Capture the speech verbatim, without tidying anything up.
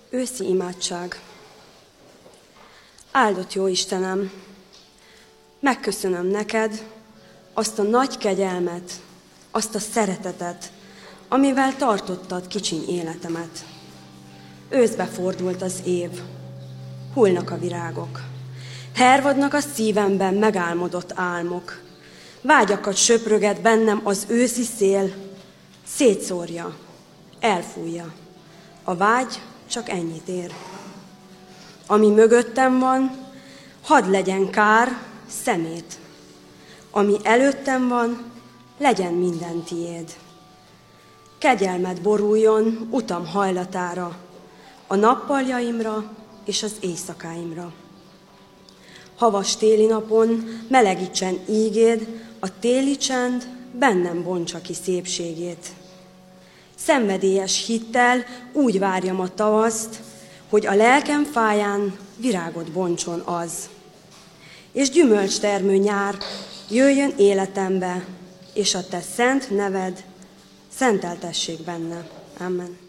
Őszi imádság. Áldott jó Istenem, megköszönöm neked azt a nagy kegyelmet, azt a szeretetet, amivel tartottad kicsiny életemet. Őszbe fordult az év, hullnak a virágok, hervadnak a szívemben megálmodott álmok, vágyakat söpröget bennem az őszi szél, szétszórja, elfújja. A vágy csak ennyit ér. Ami mögöttem van, hadd legyen kár, szemét. Ami előttem van, legyen minden tiéd. Kegyelmed boruljon utam hajlatára, a nappaljaimra és az éjszakáimra. Havas téli napon melegítsen ígéd, a téli csend bennem bontsa ki szépségét. Szenvedélyes hittel úgy várjam a tavaszt, hogy a lelkem fáján virágot bontson az. És gyümölcstermő nyár jöjjön életembe, és a te szent neved szenteltessék benne. Amen.